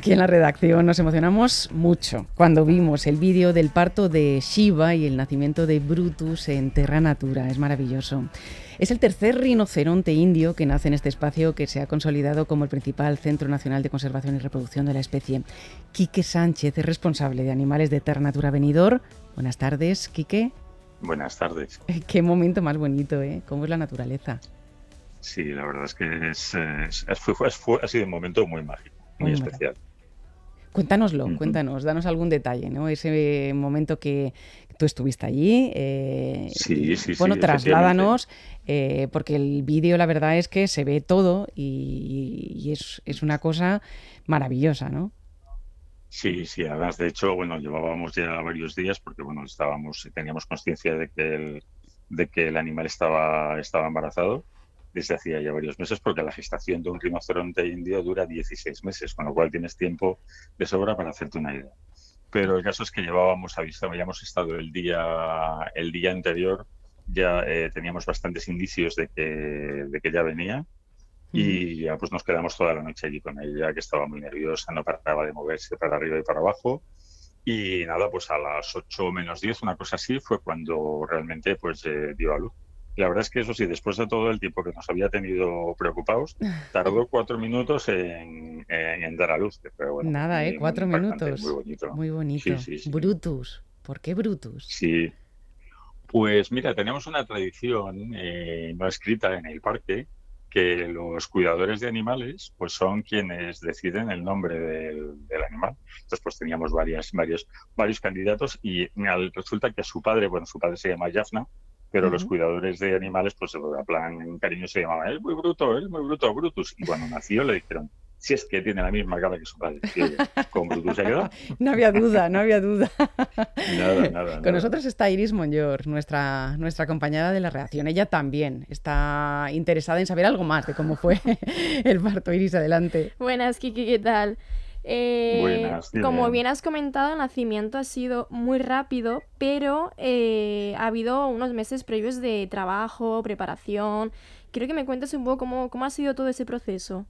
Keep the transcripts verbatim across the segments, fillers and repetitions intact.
Aquí en la redacción nos emocionamos mucho cuando vimos el vídeo del parto de Shiva y el nacimiento de Brutus en Terra Natura. Es maravilloso. Es el tercer rinoceronte indio que nace en este espacio, que se ha consolidado como el principal centro nacional de conservación y reproducción de la especie. Quique Sánchez es responsable de animales de Terra Natura Benidorm. Buenas tardes, Quique. Buenas tardes. Qué momento más bonito, ¿eh? ¿Cómo es la naturaleza? Sí, la verdad es que es, es, es, fue, fue, ha sido un momento muy mágico, muy Hombre. especial. Cuéntanoslo, Uh-huh. cuéntanos, danos algún detalle, ¿no? Ese momento que tú estuviste allí. Eh, sí, y, sí, bueno, sí, trasládanos, eh, porque el vídeo, la verdad es que se ve todo y, y es, es una cosa maravillosa, ¿no? Sí, sí, además, de hecho, bueno, llevábamos ya varios días porque, bueno, estábamos, teníamos conciencia de que el, de que el animal estaba, estaba embarazado desde hacía ya varios meses, porque la gestación de un rinoceronte indio dura dieciséis meses, con lo cual tienes tiempo de sobra para hacerte una idea. Pero el caso es que llevábamos aviso, habíamos estado el día, el día anterior, ya eh, teníamos bastantes indicios de que, de que ya venía. Y ya pues nos quedamos toda la noche allí con ella, que estaba muy nerviosa, no paraba de moverse para arriba y para abajo. Y nada, pues a las ocho menos diez, una cosa así, fue cuando realmente pues eh, dio a luz. Y la verdad es que eso sí, después de todo el tiempo que nos había tenido preocupados, tardó cuatro minutos en, en, en dar a luz, que fue, bueno, pues Nada, ¿eh? muy, muy Cuatro impactante, muy minutos. bonito. Muy Sí, bonito. sí, sí. Brutus. ¿Por qué Brutus? Sí, pues mira, tenemos una tradición eh, no escrita en el parque, que los cuidadores de animales pues son quienes deciden el nombre del, del animal. Entonces pues teníamos varias, varios, varios candidatos y al, resulta que a su padre, bueno, su padre se llama Jaffna, pero los Uh-huh. cuidadores de animales pues a plan en cariño se llamaban, es muy bruto, es muy bruto, Brutus. Y cuando nació le dijeron, si es que tiene la misma cara que su padre. Y oye, con Brutus se quedó. No había duda, no había duda. Nada, nada, Con nada. nosotros está Iris Monllor, nuestra, nuestra compañera de la redacción. Ella también está interesada en saber algo más de cómo fue el parto. Iris, adelante. Buenas, Kiki, ¿qué tal? Eh, Buenas, como dime. bien has comentado, el nacimiento ha sido muy rápido, pero eh, ha habido unos meses previos de trabajo, preparación. Quiero que me cuentes un poco cómo, cómo ha sido todo ese proceso.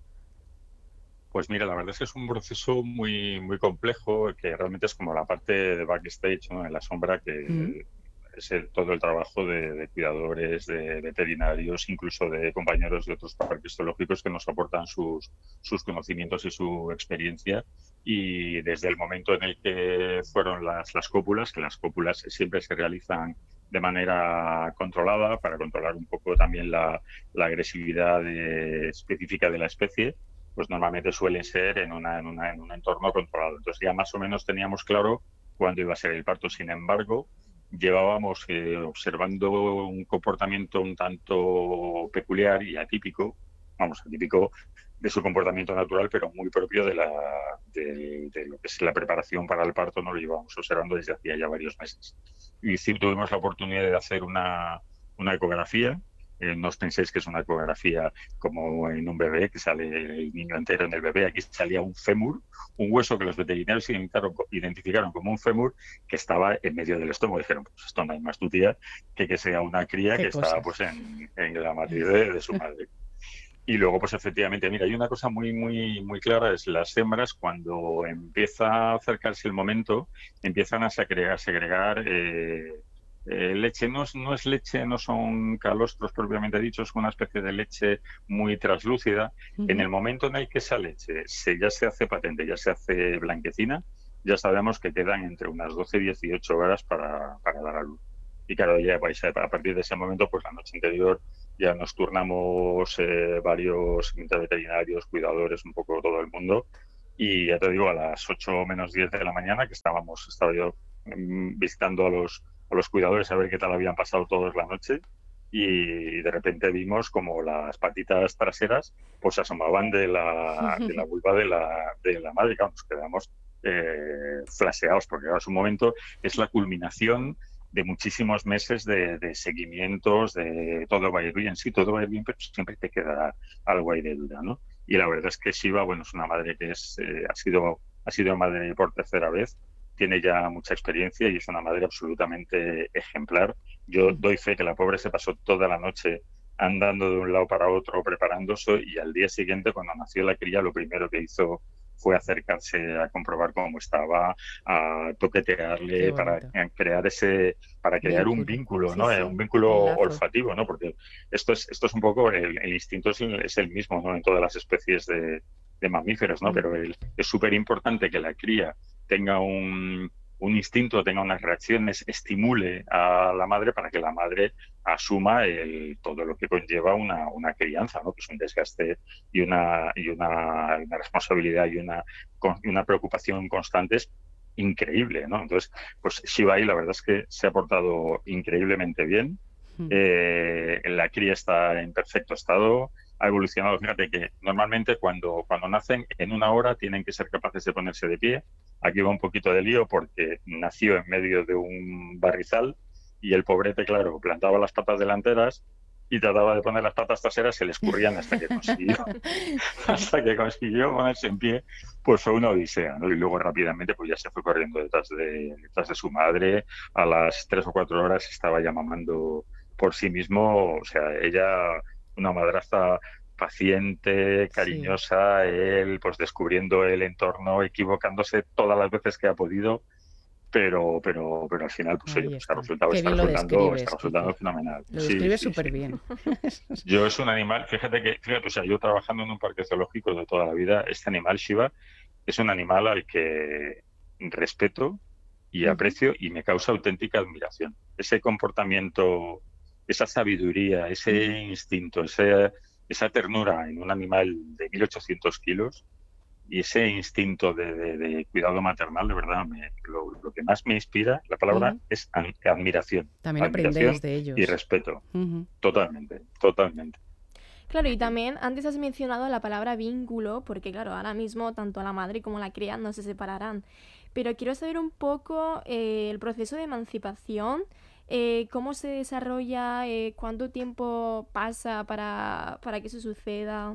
Pues mira, la verdad es que es un proceso muy, muy complejo, que realmente es como la parte de backstage, ¿no? En la sombra, Mm. que es el- todo el trabajo de, de cuidadores, de veterinarios, incluso de compañeros de otros parques zoológicos que nos aportan sus, sus conocimientos y su experiencia. Y desde el momento en el que fueron las, las cópulas, que las cópulas siempre se realizan de manera controlada para controlar un poco también la, la agresividad de- específica de la especie, pues normalmente suelen ser en, una, en, una, en un entorno controlado. Entonces ya más o menos teníamos claro cuándo iba a ser el parto. Sin embargo, llevábamos eh, observando un comportamiento un tanto peculiar y atípico, vamos, atípico de su comportamiento natural, pero muy propio de, la, de, de lo que es la preparación para el parto, no lo llevábamos observando desde hacía ya varios meses. Y sí, tuvimos la oportunidad de hacer una, una ecografía. Eh, no os penséis que es una ecografía como en un bebé, que sale el niño entero en el bebé. Aquí salía un fémur, un hueso que los veterinarios identificaron, identificaron como un fémur que estaba en medio del estómago. Dijeron, pues esto no hay más tu tía que que sea una cría Qué que está cosas. pues en, en la matriz de, de su madre. Y luego, pues efectivamente, mira, hay una cosa muy, muy, muy clara, es las hembras, cuando empieza a acercarse el momento, empiezan a segregar, segregar eh, eh, leche. No es, no es leche, no son calostros propiamente dichos, es una especie de leche muy traslúcida. En Uh-huh. el momento en el que esa leche se, ya se hace patente, ya se hace blanquecina, ya sabemos que quedan entre unas doce y dieciocho horas para, para dar a luz. Y claro, ya vais a, a partir de ese momento, pues la noche anterior ya nos turnamos eh, varios veterinarios, cuidadores, un poco todo el mundo. Y ya te digo, a las ocho menos diez de la mañana, que estábamos, estaba yo mm, visitando a los, a los cuidadores a ver qué tal habían pasado todos la noche. Y de repente vimos como las patitas traseras pues se asomaban de la, de la vulva de la, de la madre. Claro, nos quedamos eh, flasheados, porque a su momento es la culminación de muchísimos meses de, de seguimientos, de todo va a ir bien, sí, todo va a ir bien, pero siempre te quedará algo ahí de duda, ¿no? Y la verdad es que Shiva, bueno, es una madre que es, eh, ha sido, ha sido madre por tercera vez, tiene ya mucha experiencia y es una madre absolutamente ejemplar. Yo doy fe que la pobre se pasó toda la noche andando de un lado para otro, preparándose, y al día siguiente, cuando nació la cría, lo primero que hizo fue acercarse a comprobar cómo estaba, a toquetearle para crear ese, para crear vínculo. un vínculo, ¿no? Sí, sí. Un vínculo olfativo, ¿no? Porque esto es, esto es un poco, el, el instinto es el, es el mismo, ¿no? En todas las especies de, de mamíferos, ¿no? Mm. Pero el, es súper importante que la cría tenga un, un instinto, tenga unas reacciones, estimule a la madre para que la madre asuma el, todo lo que conlleva una, una crianza, ¿no? Que es un desgaste y una, y una, una responsabilidad y una, una preocupación constantes increíble, ¿no? Entonces, pues Shiba Inu la verdad es que se ha portado increíblemente bien. Mm. Eh, la cría está en perfecto estado, ha evolucionado. Fíjate que normalmente cuando, cuando nacen en una hora tienen que ser capaces de ponerse de pie. Aquí va un poquito de lío porque nació en medio de un barrizal y el pobrete, claro, plantaba las patas delanteras y trataba de poner las patas traseras, se le escurrían hasta que consiguió hasta que consiguió ponerse en pie. Pues fue una odisea, ¿no? Y luego rápidamente pues ya se fue corriendo detrás de, detrás de su madre. A las tres o cuatro horas estaba ya mamando por sí mismo. O sea, ella, una madrastra paciente, cariñosa, sí. Él pues descubriendo el entorno, equivocándose todas las veces que ha podido, pero pero pero al final pues, oye, pues ha resultado, está resultando, está resultando fenomenal. Lo describes súper sí, sí, sí. bien. Yo es un animal, fíjate que, fíjate, o sea, yo trabajando en un parque zoológico de toda la vida, este animal Shiba es un animal al que respeto y aprecio y me causa auténtica admiración. Ese comportamiento, esa sabiduría, ese instinto, ese esa ternura en un animal de mil ochocientos kilos y ese instinto de, de, de cuidado maternal, de verdad, me, lo, lo que más me inspira, la palabra, uh-huh. es admiración. También aprendéis de ellos. Y respeto. Uh-huh. Totalmente, totalmente. Claro, y también antes has mencionado la palabra vínculo, porque claro, ahora mismo tanto la madre como la cría no se separarán. Pero quiero saber un poco eh, el proceso de emancipación. Eh, ¿Cómo se desarrolla? Eh, ¿Cuánto tiempo pasa para, para que eso suceda?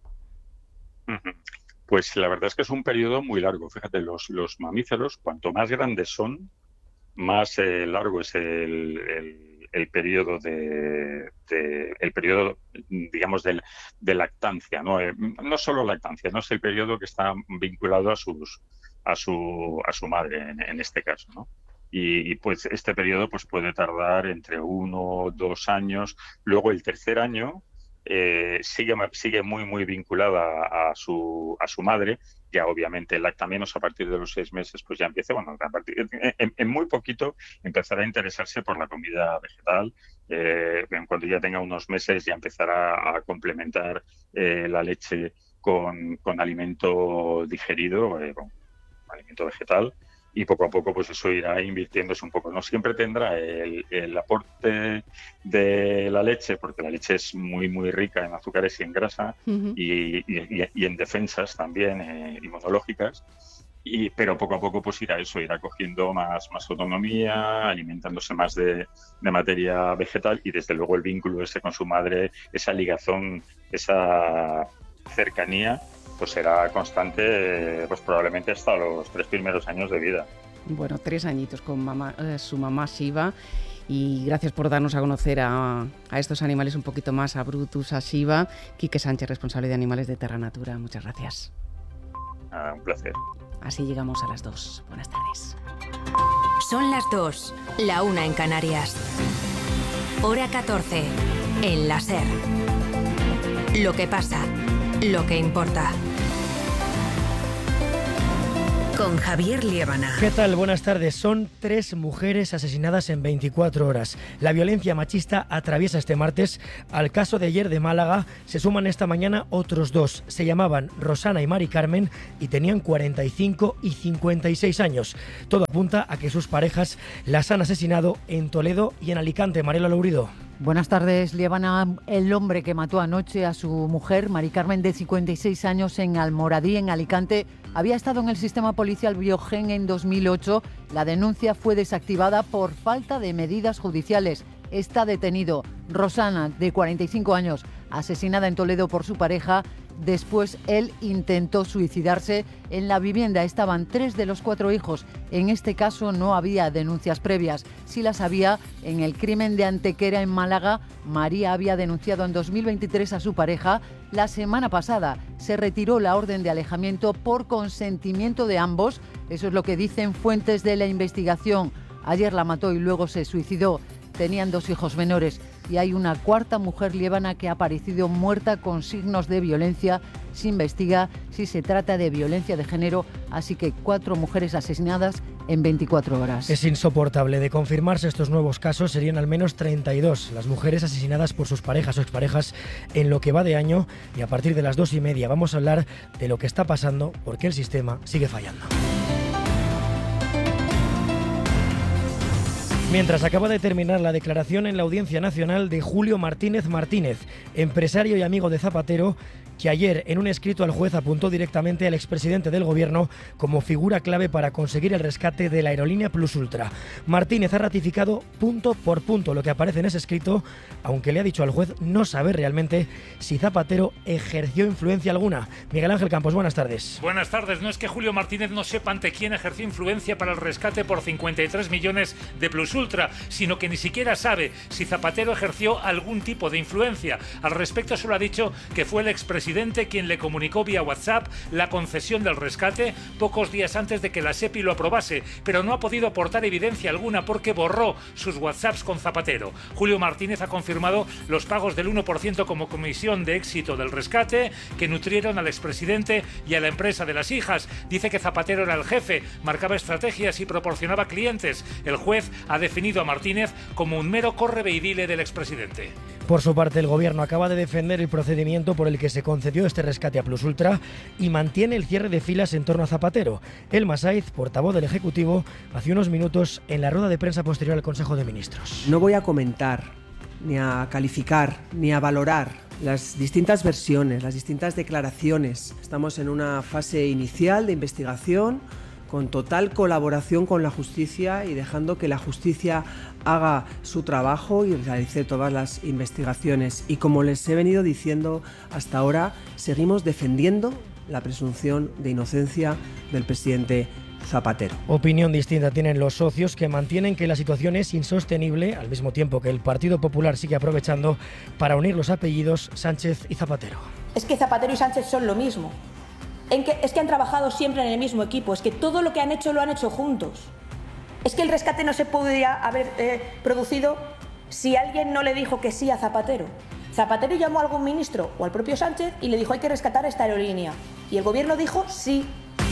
Pues la verdad es que es un periodo muy largo. Fíjate, los, los mamíferos, cuanto más grandes son, más eh, largo es el, el, el periodo de, de el periodo, digamos, de, de lactancia, ¿no? Eh, no solo lactancia, no es el periodo que está vinculado a sus a su a su madre en, en este caso, ¿no? Y, y pues este periodo pues puede tardar entre uno o dos años. Luego el tercer año eh, sigue, sigue muy muy vinculada a, a su a su madre. Ya obviamente el lactamenos a partir de los seis meses pues ya empieza, bueno, a partir, en, en muy poquito empezará a interesarse por la comida vegetal. Eh, cuando ya tenga unos meses ya empezará a complementar eh, la leche con, con alimento digerido, eh, con alimento vegetal. Y poco a poco pues eso irá invirtiéndose un poco. No siempre tendrá el, el aporte de la leche, porque la leche es muy muy rica en azúcares y en grasa, uh-huh. y, y, y en defensas también eh, inmunológicas. Y, pero poco a poco pues irá eso, irá cogiendo más, más autonomía, alimentándose más de, de materia vegetal y desde luego el vínculo ese con su madre, esa ligazón, esa cercanía, pues será constante, pues probablemente hasta los tres primeros años de vida. Bueno, tres añitos con mamá, eh, su mamá Shiba, y gracias por darnos a conocer a, a estos animales un poquito más, a Brutus, a Shiba. Quique Sánchez, responsable de animales de Terra Natura, muchas gracias. Ah, un placer. Así llegamos a las dos. Buenas tardes. Son las dos, la una en Canarias. Hora catorce, en la SER. Lo que pasa, lo que importa. Con Javier Liébana. ¿Qué tal? Buenas tardes. Son tres mujeres asesinadas en veinticuatro horas. La violencia machista atraviesa este martes. Al caso de ayer de Málaga se suman esta mañana otros dos. Se llamaban Rosana y Mari Carmen y tenían cuarenta y cinco y cincuenta y seis años. Todo apunta a que sus parejas las han asesinado en Toledo y en Alicante. Mariela Lourido. Buenas tardes, Liébana. El hombre que mató anoche a su mujer, Mari Carmen, de cincuenta y seis años, en Almoradí, en Alicante, había estado en el sistema policial Biogen en dos mil ocho. La denuncia fue desactivada por falta de medidas judiciales. Está detenido. Rosana, de cuarenta y cinco años, asesinada en Toledo por su pareja, Después él intentó suicidarse en la vivienda. Estaban tres de los cuatro hijos. En este caso no había denuncias previas. Sí las había en el crimen de Antequera en Málaga. María había denunciado en dos mil veintitrés a su pareja. La semana pasada se retiró la orden de alejamiento por consentimiento de ambos. Eso es lo que dicen fuentes de la investigación. Ayer la mató y luego se suicidó. Tenían dos hijos menores y hay una cuarta mujer liébana que ha aparecido muerta con signos de violencia. Se investiga si se trata de violencia de género, así que cuatro mujeres asesinadas en veinticuatro horas. Es insoportable. De confirmarse estos nuevos casos, serían al menos treinta y dos las mujeres asesinadas por sus parejas o exparejas en lo que va de año, y a partir de las dos y media vamos a hablar de lo que está pasando, porque el sistema sigue fallando. Mientras acaba de terminar la declaración en la Audiencia Nacional de Julio Martínez Martínez, empresario y amigo de Zapatero, que ayer en un escrito al juez apuntó directamente al expresidente del gobierno como figura clave para conseguir el rescate de la aerolínea Plus Ultra. Martínez ha ratificado punto por punto lo que aparece en ese escrito, aunque le ha dicho al juez no saber realmente si Zapatero ejerció influencia alguna. Miguel Ángel Campos, buenas tardes. Buenas tardes. No es que Julio Martínez no sepa ante quién ejerció influencia para el rescate por cincuenta y tres millones de Plus Ultra, sino que ni siquiera sabe si Zapatero ejerció algún tipo de influencia. Al respecto solo ha dicho que fue el expresidente quien le comunicó vía WhatsApp la concesión del rescate pocos días antes de que la SEPI lo aprobase, pero no ha podido aportar evidencia alguna porque borró sus WhatsApps con Zapatero. Julio Martínez ha confirmado los pagos del uno por ciento como comisión de éxito del rescate que nutrieron al expresidente y a la empresa de las hijas. Dice que Zapatero era el jefe, marcaba estrategias y proporcionaba clientes. El juez ha definido a Martínez como un mero correveidile del expresidente. Por su parte, el gobierno acaba de defender el procedimiento por el que se concedió este rescate a Plus Ultra y mantiene el cierre de filas en torno a Zapatero. Elma Saiz, portavoz del Ejecutivo, hace unos minutos en la rueda de prensa posterior al Consejo de Ministros. No voy a comentar, ni a calificar, ni a valorar las distintas versiones, las distintas declaraciones. Estamos en una fase inicial de investigación, con total colaboración con la justicia y dejando que la justicia haga su trabajo y realice todas las investigaciones. Y como les he venido diciendo hasta ahora, seguimos defendiendo la presunción de inocencia del presidente Zapatero. Opinión distinta tienen los socios, que mantienen que la situación es insostenible, al mismo tiempo que el Partido Popular sigue aprovechando para unir los apellidos Sánchez y Zapatero. Es que Zapatero y Sánchez son lo mismo. En que, es que han trabajado siempre en el mismo equipo, es que todo lo que han hecho lo han hecho juntos. Es que el rescate no se podría haber eh, producido si alguien no le dijo que sí a Zapatero. Zapatero llamó a algún ministro o al propio Sánchez y le dijo hay que rescatar esta aerolínea. Y el gobierno dijo sí.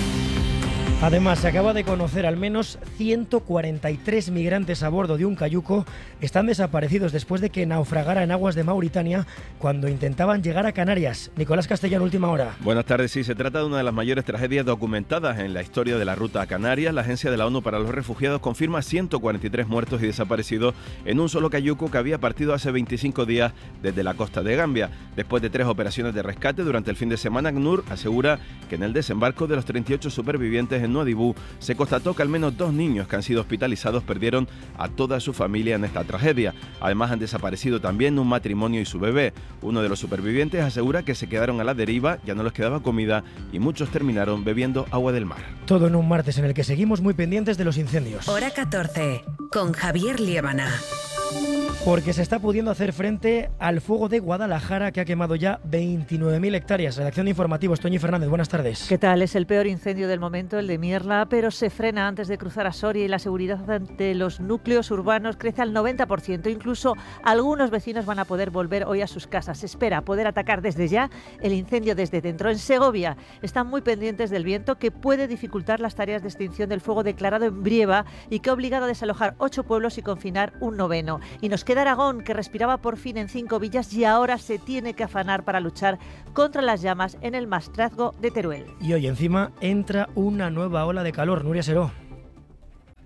Además, se acaba de conocer al menos ciento cuarenta y tres migrantes a bordo de un cayuco están desaparecidos después de que naufragara en aguas de Mauritania cuando intentaban llegar a Canarias. Nicolás Castellano, última hora. Buenas tardes. Sí, se trata de una de las mayores tragedias documentadas en la historia de la ruta a Canarias. La Agencia de la ONU para los Refugiados confirma ciento cuarenta y tres muertos y desaparecidos en un solo cayuco que había partido hace veinticinco días desde la costa de Gambia. Después de tres operaciones de rescate durante el fin de semana, ACNUR asegura que en el desembarco de los treinta y ocho supervivientes en Nuadhibou se constató que al menos dos niños que han sido hospitalizados perdieron a toda su familia en esta tragedia. Además, han desaparecido también un matrimonio y su bebé. Uno de los supervivientes asegura que se quedaron a la deriva, ya no les quedaba comida y muchos terminaron bebiendo agua del mar. Todo en un martes en el que seguimos muy pendientes de los incendios. Hora catorce, con Javier Liébana. Porque se está pudiendo hacer frente al fuego de Guadalajara, que ha quemado ya veintinueve mil hectáreas. Redacción de informativos, Toñi Fernández, buenas tardes. ¿Qué tal? Es el peor incendio del momento, el de Mierla, pero se frena antes de cruzar a Soria y la seguridad ante los núcleos urbanos crece al noventa por ciento. Incluso algunos vecinos van a poder volver hoy a sus casas. Se espera poder atacar desde ya el incendio desde dentro. En Segovia están muy pendientes del viento, que puede dificultar las tareas de extinción del fuego declarado en Brieva y que ha obligado a desalojar ocho pueblos y confinar un noveno. Y nos queda Aragón, que respiraba por fin en cinco villas y ahora se tiene que afanar para luchar contra las llamas en el maestrazgo de Teruel. Y hoy encima entra una nueva ola de calor. Nuria Seró.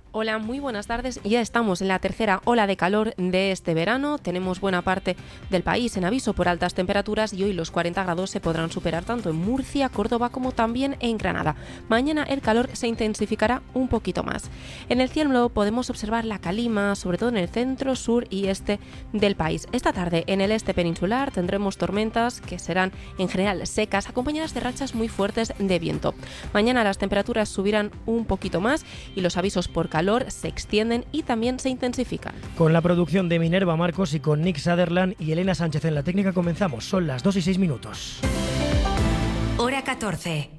Hola, muy buenas tardes. Ya estamos en la tercera ola de calor de este verano. Tenemos buena parte del país en aviso por altas temperaturas y hoy los cuarenta grados se podrán superar tanto en Murcia, Córdoba como también en Granada. Mañana el calor se intensificará un poquito más. En el cielo podemos observar la calima, sobre todo en el centro, sur y este del país. Esta tarde en el este peninsular tendremos tormentas que serán en general secas, acompañadas de rachas muy fuertes de viento. Mañana las temperaturas subirán un poquito más y los avisos por calor se extienden y también se intensifican. Con la producción de Minerva Marcos y con Nick Sutherland y Elena Sánchez en la técnica comenzamos. Son las dos y seis minutos. Hora catorce.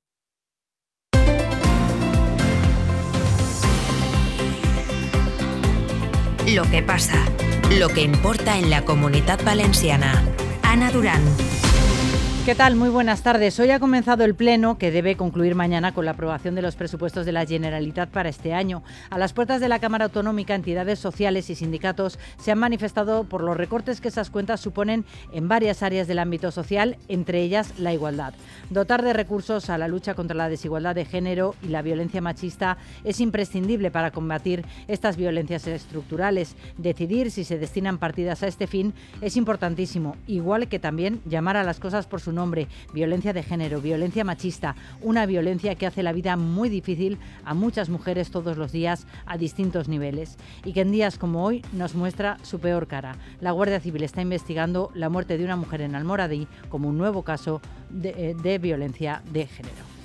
Lo que pasa, lo que importa en la Comunitat Valenciana. Ana Durán. ¿Qué tal? Muy buenas tardes. Hoy ha comenzado el Pleno, que debe concluir mañana con la aprobación de los presupuestos de la Generalitat para este año. A las puertas de la Cámara Autonómica, entidades sociales y sindicatos se han manifestado por los recortes que esas cuentas suponen en varias áreas del ámbito social, entre ellas la igualdad. Dotar de recursos a la lucha contra la desigualdad de género y la violencia machista es imprescindible para combatir estas violencias estructurales. Decidir si se destinan partidas a este fin es importantísimo, igual que también llamar a las cosas por su nombre: violencia de género, violencia machista, una violencia que hace la vida muy difícil a muchas mujeres todos los días a distintos niveles y que en días como hoy nos muestra su peor cara. La Guardia Civil está investigando la muerte de una mujer en Almoradí como un nuevo caso de, de violencia de género.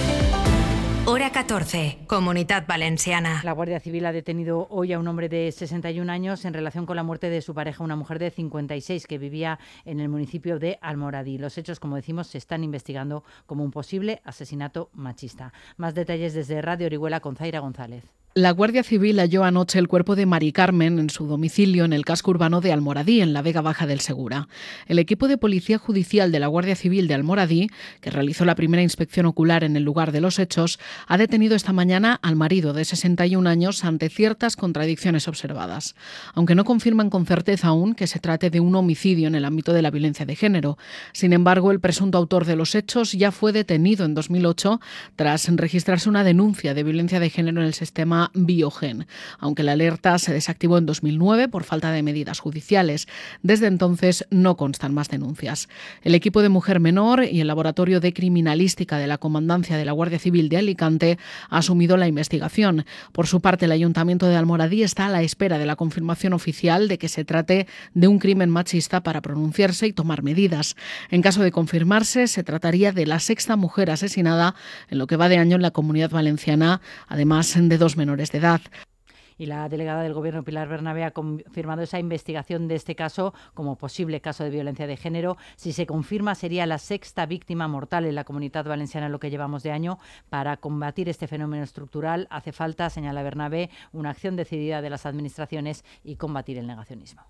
Hora catorce, Comunitat Valenciana. La Guardia Civil ha detenido hoy a un hombre de sesenta y un años en relación con la muerte de su pareja, una mujer de cincuenta y seis que vivía en el municipio de Almoradí. Los hechos, como decimos, se están investigando como un posible asesinato machista. Más detalles desde Radio Orihuela con Zaira González. La Guardia Civil halló anoche el cuerpo de Mari Carmen en su domicilio en el casco urbano de Almoradí, en la Vega Baja del Segura. El equipo de Policía Judicial de la Guardia Civil de Almoradí, que realizó la primera inspección ocular en el lugar de los hechos, ha detenido esta mañana al marido de sesenta y un años ante ciertas contradicciones observadas. Aunque no confirman con certeza aún que se trate de un homicidio en el ámbito de la violencia de género. Sin embargo, el presunto autor de los hechos ya fue detenido en dos mil ocho tras registrarse una denuncia de violencia de género en el sistema Biogen, aunque la alerta se desactivó en dos mil nueve por falta de medidas judiciales. Desde entonces no constan más denuncias. El equipo de Mujer Menor y el Laboratorio de Criminalística de la Comandancia de la Guardia Civil de Alicante ha asumido la investigación. Por su parte, el Ayuntamiento de Almoradí está a la espera de la confirmación oficial de que se trate de un crimen machista para pronunciarse y tomar medidas. En caso de confirmarse, se trataría de la sexta mujer asesinada en lo que va de año en la Comunidad Valenciana, además de dos menores de edad. Y la delegada del Gobierno, Pilar Bernabé, ha confirmado esa investigación de este caso como posible caso de violencia de género. Si se confirma, sería la sexta víctima mortal en la Comunitat Valenciana en lo que llevamos de año. Para combatir este fenómeno estructural hace falta, señala Bernabé, una acción decidida de las administraciones y combatir el negacionismo.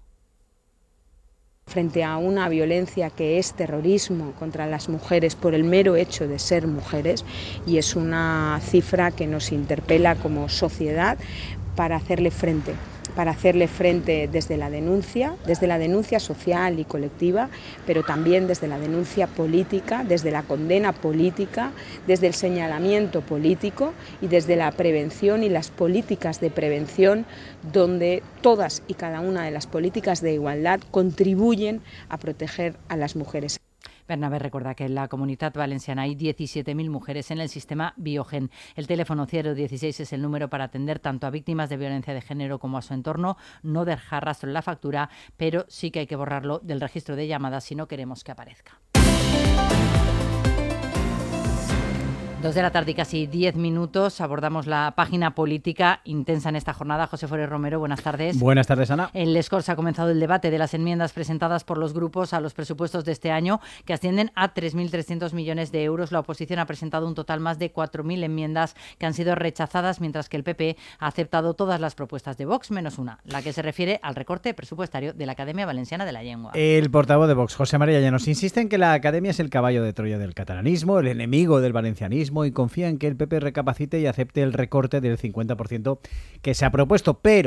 Frente a una violencia que es terrorismo contra las mujeres por el mero hecho de ser mujeres, y es una cifra que nos interpela como sociedad para hacerle frente, para hacerle frente desde la denuncia, desde la denuncia social y colectiva, pero también desde la denuncia política, desde la condena política, desde el señalamiento político y desde la prevención y las políticas de prevención, donde todas y cada una de las políticas de igualdad contribuyen a proteger a las mujeres. Bernabé recuerda que en la Comunitat Valenciana hay diecisiete mil mujeres en el sistema Biogen. El teléfono cero dieciséis es el número para atender tanto a víctimas de violencia de género como a su entorno. No dejar rastro en la factura, pero sí que hay que borrarlo del registro de llamadas si no queremos que aparezca. Dos de la tarde y casi diez minutos. Abordamos la página política intensa en esta jornada. José Forés Romero, buenas tardes. Buenas tardes, Ana. En Les Corts ha comenzado el debate de las enmiendas presentadas por los grupos a los presupuestos de este año, que ascienden a tres mil trescientos millones de euros. La oposición ha presentado un total más de cuatro mil enmiendas que han sido rechazadas, mientras que el P P ha aceptado todas las propuestas de Vox, menos una, la que se refiere al recorte presupuestario de la Academia Valenciana de la Lengua. El portavoz de Vox, José María Llanos, insiste en que la Academia es el caballo de Troya del catalanismo, el enemigo del valencianismo, y confía en que el P P recapacite y acepte el recorte del cincuenta por ciento que se ha propuesto, pero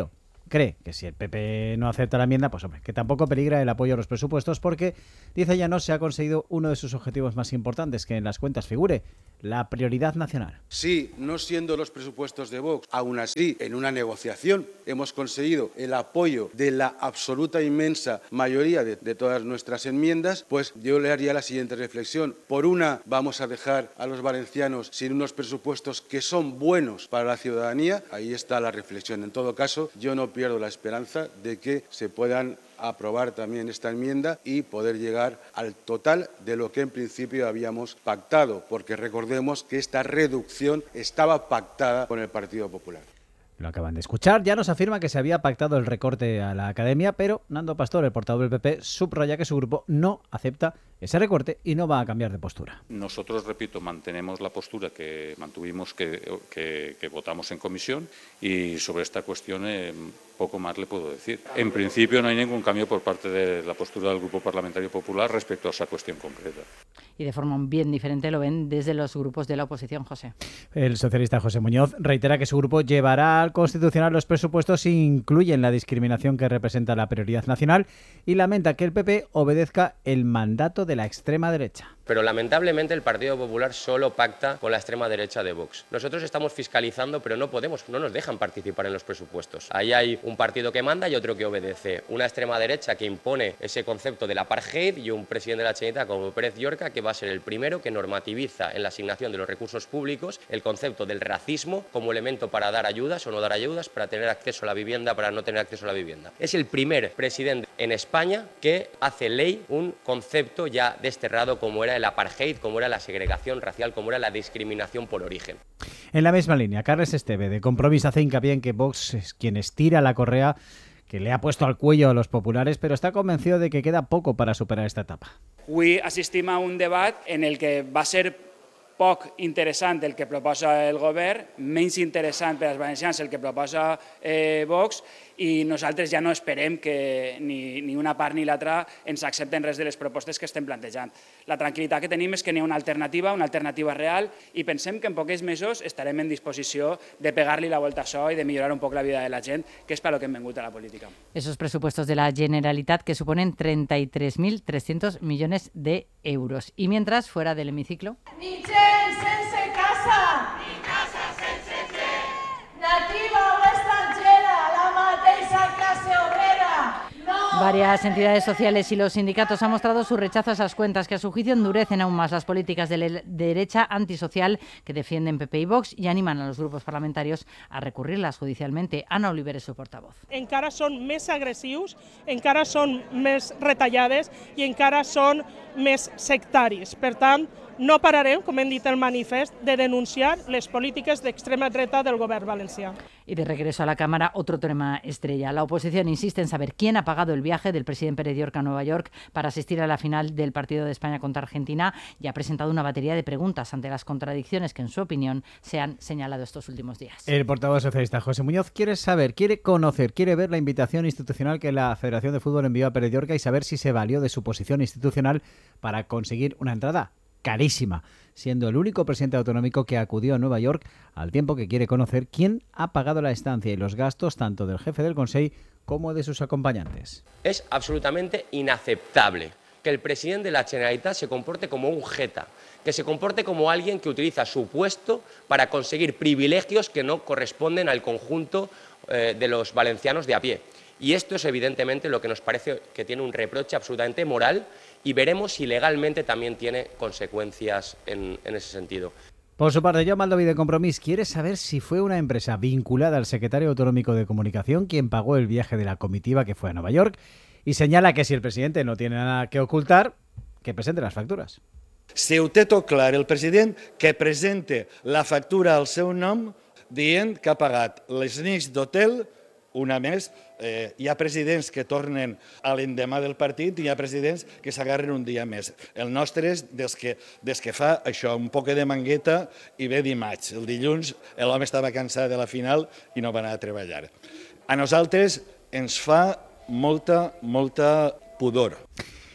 cree que si el P P no acepta la enmienda, pues hombre, que tampoco peligra el apoyo a los presupuestos porque, dice Llanos, se ha conseguido uno de sus objetivos más importantes, que en las cuentas figure la prioridad nacional. Sí, no siendo los presupuestos de Vox, aún así, en una negociación hemos conseguido el apoyo de la absoluta inmensa mayoría de, de todas nuestras enmiendas, pues yo le haría la siguiente reflexión. Por una, vamos a dejar a los valencianos sin unos presupuestos que son buenos para la ciudadanía. Ahí está la reflexión. En todo caso, yo no pierdo la esperanza de que se puedan aprobar también esta enmienda y poder llegar al total de lo que en principio habíamos pactado, porque recordemos que esta reducción estaba pactada con el Partido Popular. Lo acaban de escuchar. Ya nos afirma que se había pactado el recorte a la academia, pero Nando Pastor, el portavoz del P P, subraya que su grupo no acepta ese recorte y no va a cambiar de postura. Nosotros, repito, mantenemos la postura que mantuvimos, que, que, que votamos en comisión, y sobre esta cuestión eh, poco más le puedo decir. En principio no hay ningún cambio por parte de la postura del Grupo Parlamentario Popular respecto a esa cuestión concreta. Y de forma bien diferente lo ven desde los grupos de la oposición, José. El socialista José Muñoz reitera que su grupo llevará al Constitucional los presupuestos si incluyen la discriminación que representa la prioridad nacional y lamenta que el P P obedezca el mandato de la extrema derecha. Pero lamentablemente el Partido Popular solo pacta con la extrema derecha de Vox. Nosotros estamos fiscalizando, pero no podemos, no nos dejan participar en los presupuestos. Ahí hay un partido que manda y otro que obedece. Una extrema derecha que impone ese concepto del apartheid y un presidente de la Generalitat como Pérez Llorca, que va a ser el primero que normativiza en la asignación de los recursos públicos el concepto del racismo como elemento para dar ayudas o no dar ayudas, para tener acceso a la vivienda, para no tener acceso a la vivienda. Es el primer presidente en España que hace ley un concepto ya desterrado como era el apartheid, como era la segregación racial, como era la discriminación por origen. En la misma línea, Carles Esteve, de Compromís, hace hincapié en que Vox es quien estira la correa que le ha puesto al cuello a los populares, pero está convencido de que queda poco para superar esta etapa. Avui assistim a un debat en el que va ser poc interessant el que proposa el govern, menys interessant per als valencians el que proposa eh, Vox, i nosaltres ja no esperem que ni, ni una part ni l'altra ens accepten res de les propostes que estem plantejant. La tranquil·litat que tenim és que n'hi ha una alternativa, una alternativa real, i pensem que en pocs mesos estarem en disposició de pegar-li la volta a això i de millorar un poc la vida de la gent, que és per a lo que hem vingut a la política. Esos presupuestos de la Generalitat que suponen treinta y tres mil trescientos millones de euros. Y mientras, fuera del hemiciclo... Ni gent sense casa! Ni casa sense gent! Nativa o estrangera, la mateixa clase obrera! No. Varias entidades sociales y los sindicatos han mostrado su rechazo a esas cuentas que a su juicio endurecen aún más las políticas de la derecha antisocial que defienden P P y Vox y animan a los grupos parlamentarios a recurrirlas judicialmente. Ana Oliver es su portavoz. Encara són més agressius, encara són més retallades i encara són més sectaris. Per tant, no pararem, com hem dit el manifest, de denunciar les polítiques d'extrema dreta del govern valencià. Y de regreso a la Cámara, otro tema estrella. La oposición insiste en saber quién ha pagado el viaje del presidente Pérez Llorca a Nueva York para asistir a la final del partido de España contra Argentina y ha presentado una batería de preguntas ante las contradicciones que, en su opinión, se han señalado estos últimos días. El portavoz socialista José Muñoz quiere saber, quiere conocer, quiere ver la invitación institucional que la Federación de Fútbol envió a Pérez Llorca y saber si se valió de su posición institucional para conseguir una entrada carísima, siendo el único presidente autonómico que acudió a Nueva York, al tiempo que quiere conocer quién ha pagado la estancia y los gastos tanto del jefe del Consell como de sus acompañantes. Es absolutamente inaceptable que el presidente de la Generalitat se comporte como un jeta, que se comporte como alguien que utiliza su puesto para conseguir privilegios que no corresponden al conjunto eh, de los valencianos de a pie. Y esto es evidentemente lo que nos parece que tiene un reproche absolutamente moral y veremos si legalmente también tiene consecuencias en, en ese sentido. Por su parte, Jaume Aldoví de Compromís quiere saber si fue una empresa vinculada al secretario autonómico de Comunicación quien pagó el viaje de la comitiva que fue a Nueva York y señala que si el presidente no tiene nada que ocultar, que presente las facturas. Si ho té tot clar el president, que presente la factura al seu nom dient que ha pagat les nits d'hotel una més. Eh, hi ha presidents que tornen a l'endemà del partit i hi ha presidents que s'agarren un dia més. El nostre és des que, des que fa això, un poc de mangueta i ve dimarts. El dilluns l'home estava cansat de la final i no va anar a treballar. A nosaltres ens fa molta, molta pudor.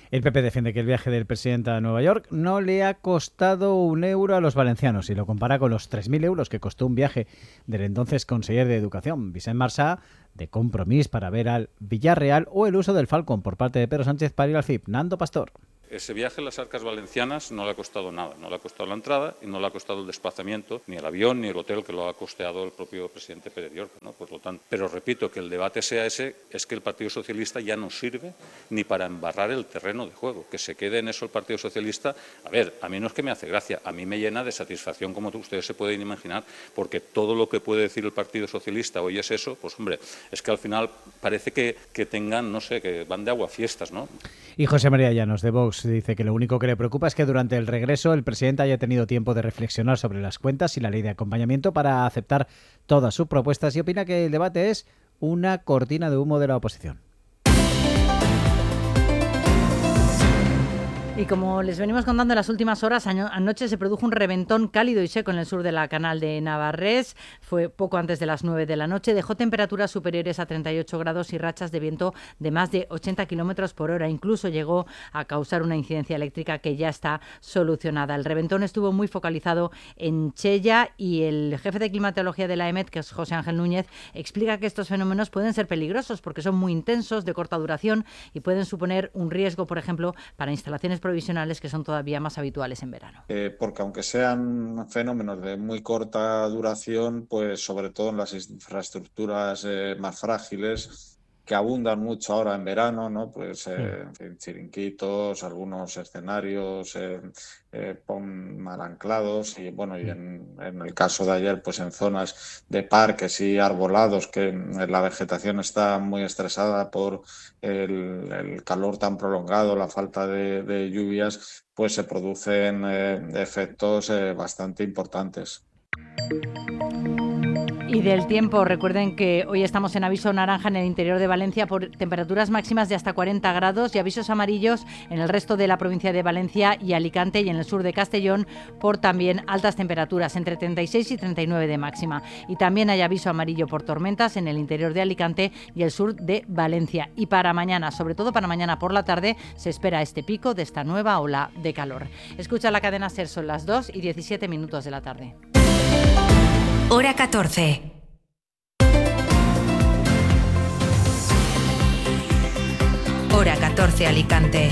El P P defiende que el viaje del presidente a Nueva York no le ha costado un euro a los valencianos y lo compara con los tres mil euros que costó un viaje del entonces conseller de Educación, Vicent Marsà, de Compromís para ver al Villarreal, o el uso del Falcon por parte de Pedro Sánchez para ir al C I P. Nando Pastor. Ese viaje en las arcas valencianas no le ha costado nada, no le ha costado la entrada y no le ha costado el desplazamiento, ni el avión, ni el hotel que lo ha costeado el propio presidente Pérez Llorca, ¿no? Por lo tanto, pero repito, que el debate sea ese, es que el Partido Socialista ya no sirve ni para embarrar el terreno de juego, que se quede en eso el Partido Socialista. A ver, a mí no es que me hace gracia, a mí me llena de satisfacción, como ustedes se pueden imaginar, porque todo lo que puede decir el Partido Socialista hoy es eso, pues hombre, es que al final parece que, que tengan, no sé, que van de aguafiestas, ¿no? Y José María Llanos, de Vox, dice que lo único que le preocupa es que durante el regreso el presidente haya tenido tiempo de reflexionar sobre las cuentas y la ley de acompañamiento para aceptar todas sus propuestas, y opina que el debate es una cortina de humo de la oposición. Y como les venimos contando en las últimas horas, anoche se produjo un reventón cálido y seco en el sur de la Canal de Navarrés. Fue poco antes de las nueve de la noche. Dejó temperaturas superiores a treinta y ocho grados y rachas de viento de más de ochenta kilómetros por hora. Incluso llegó a causar una incidencia eléctrica que ya está solucionada. El reventón estuvo muy focalizado en Chella y el jefe de climatología de la E M E T, que es José Ángel Núñez, explica que estos fenómenos pueden ser peligrosos porque son muy intensos, de corta duración y pueden suponer un riesgo, por ejemplo, para instalaciones provisionales que son todavía más habituales en verano. Eh, porque aunque sean fenómenos de muy corta duración, pues sobre todo en las infraestructuras eh, más frágiles, que abundan mucho ahora en verano, ¿no? Pues eh, en fin, chiringuitos, algunos escenarios eh, eh, mal anclados y bueno, y en, en el caso de ayer, pues en zonas de parques y arbolados que la vegetación está muy estresada por el, el calor tan prolongado, la falta de, de lluvias, pues se producen eh, efectos eh, bastante importantes. Y del tiempo, recuerden que hoy estamos en aviso naranja en el interior de Valencia por temperaturas máximas de hasta cuarenta grados y avisos amarillos en el resto de la provincia de Valencia y Alicante y en el sur de Castellón por también altas temperaturas, entre treinta y seis y treinta y nueve de máxima. Y también hay aviso amarillo por tormentas en el interior de Alicante y el sur de Valencia. Y para mañana, sobre todo para mañana por la tarde, se espera este pico de esta nueva ola de calor. Escucha la cadena SER, son las dos y diecisiete minutos de la tarde. Hora catorce. Hora catorce Alicante.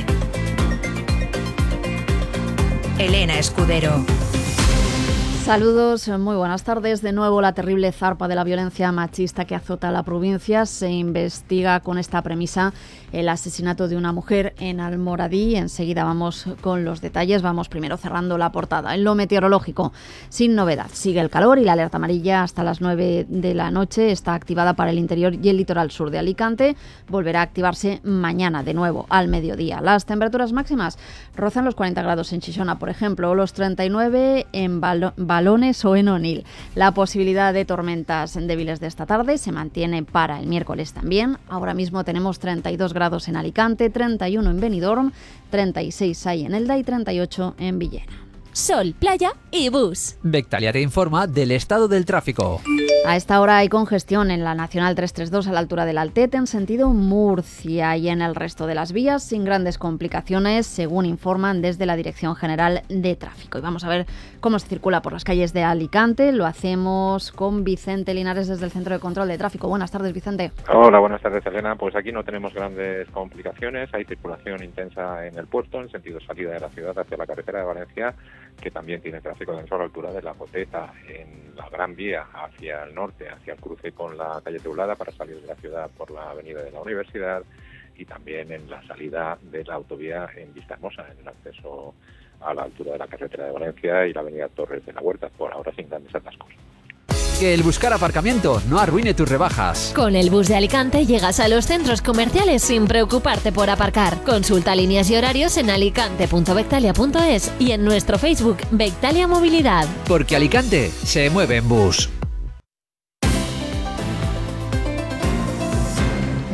Elena Escudero. Saludos, muy buenas tardes. De nuevo la terrible zarpa de la violencia machista que azota la provincia. Se investiga con esta premisa el asesinato de una mujer en Almoradí. Enseguida vamos con los detalles. Vamos primero cerrando la portada. En lo meteorológico, sin novedad. Sigue el calor y la alerta amarilla hasta las nueve de la noche está activada para el interior y el litoral sur de Alicante. Volverá a activarse mañana de nuevo al mediodía. Las temperaturas máximas rozan los cuarenta grados en Xixona, por ejemplo, o los treinta y nueve en Balo- Balones o en Onil. La posibilidad de tormentas débiles de esta tarde se mantiene para el miércoles también. Ahora mismo tenemos treinta y dos grados en Alicante, treinta y uno en Benidorm, treinta y seis hay en Elda y treinta y ocho en Villena. Sol, playa y bus. Bectalia te informa del estado del tráfico. A esta hora hay congestión en la Nacional trescientos treinta y dos a la altura del Altete en sentido Murcia y en el resto de las vías sin grandes complicaciones, según informan desde la Dirección General de Tráfico. Y vamos a ver cómo se circula por las calles de Alicante. Lo hacemos con Vicente Linares desde el Centro de Control de Tráfico. Buenas tardes, Vicente. Hola, buenas tardes, Elena. Pues aquí no tenemos grandes complicaciones. Hay circulación intensa en el puerto en sentido salida de la ciudad hacia la carretera de Valencia, que también tiene tráfico denso a la altura de la Goteta, en la Gran Vía hacia el norte, hacia el cruce con la calle Teulada para salir de la ciudad por la avenida de la Universidad, y también en la salida de la autovía en Vistahermosa, en el acceso a la altura de la carretera de Valencia y la avenida Torres de la Huerta, por ahora sin grandes atascos. Que el buscar aparcamiento no arruine tus rebajas. Con el bus de Alicante llegas a los centros comerciales sin preocuparte por aparcar. Consulta líneas y horarios en alicante punto bectalia punto es y en nuestro Facebook Bectalia Movilidad. Porque Alicante se mueve en bus.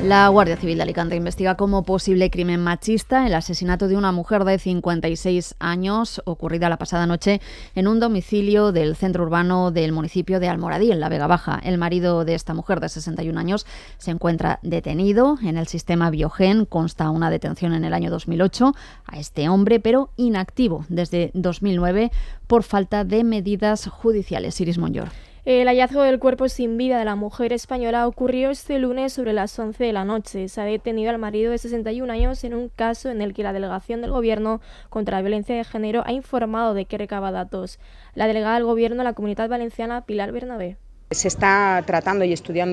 La Guardia Civil de Alicante investiga como posible crimen machista el asesinato de una mujer de cincuenta y seis años ocurrida la pasada noche en un domicilio del centro urbano del municipio de Almoradí, en la Vega Baja. El marido de esta mujer de sesenta y un años se encuentra detenido. En el sistema Biogen consta una detención en el año dos mil ocho a este hombre, pero inactivo desde dos mil nueve por falta de medidas judiciales. Iris Monllor. El hallazgo del cuerpo sin vida de la mujer española ocurrió este lunes sobre las once de la noche. Se ha detenido al marido de sesenta y un años en un caso en el que la Delegación del Gobierno contra la Violencia de Género ha informado de que recaba datos. La delegada del Gobierno de la Comunidad Valenciana, Pilar Bernabé. Se está tratando y estudiando